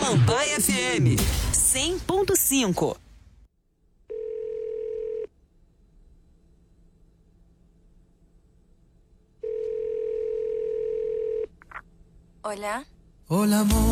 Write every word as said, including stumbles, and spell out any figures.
Ampai F M cem ponto cinco. Hola. Hola, amor.